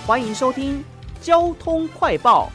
欢迎收听交通快报。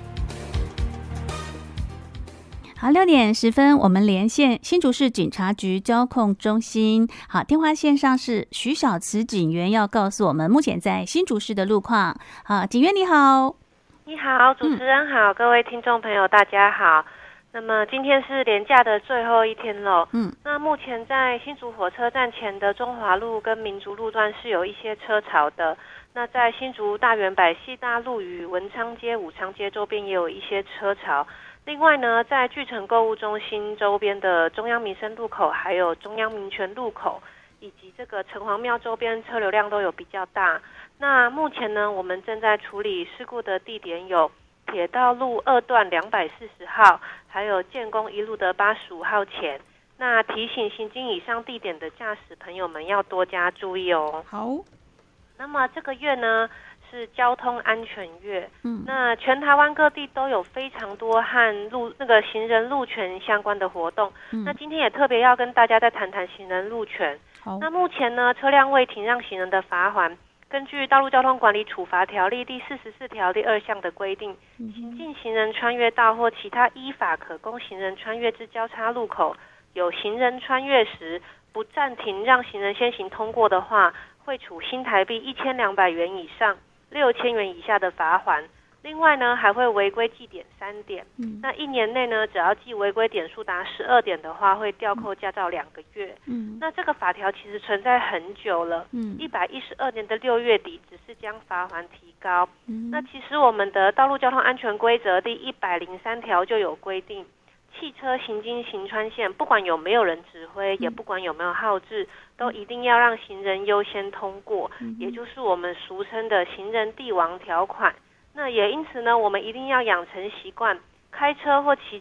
好，6:10，我们连线新竹市警察局交控中心。好，电话线上是徐小慈警员，要告诉我们目前在新竹市的路况。好，警员你好。 你好，主持人好，各位听众朋友大家好。那么今天是连假的最后一天了。那目前在新竹火车站前的中华路跟民族路段是有一些车潮的。那在新竹大圆柏西大路与文昌街、武昌街周边也有一些车潮。另外呢，在巨城购物中心周边的中央民生路口，还有中央民权路口，以及这个城隍庙周边车流量都有比较大。那目前呢，我们正在处理事故的地点有铁道路2段240号，还有建工一路的85号前。那提醒行经以上地点的驾驶朋友们要多加注意哦。 好。 那么这个月呢是交通安全月，那全台湾各地都有非常多和行人路权相关的活动。那今天也特别要跟大家再谈谈行人路权。那目前呢，车辆未停让行人的罚锾，根据《道路交通管理处罚条例》第44条第2项的规定，行进行人穿越道或其他依法可供行人穿越之交叉路口，有行人穿越时不暂停让行人先行通过的话，会处新台币1200元以上6000元以下的罚锾。另外呢，还会违规记点3点。那1年内呢，只要记违规点数达12点的话，会吊扣驾照2个月。那这个法条其实存在很久了。112年的6月底，只是将罚锾提高。那其实我们的道路交通安全规则第103条就有规定，汽车行经行穿线，不管有没有人指挥，也不管有没有号志，都一定要让行人优先通过，也就是我们俗称的行人帝王条款。那也因此呢，我们一定要养成习惯，开车或骑